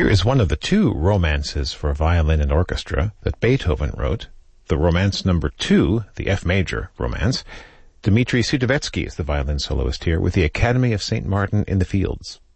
Here is one of the two romances for violin and orchestra that Beethoven wrote, the Romance Number 2, the F major romance. Dmitri Sudovetsky is the violin soloist here with the Academy of St. Martin in the Fields.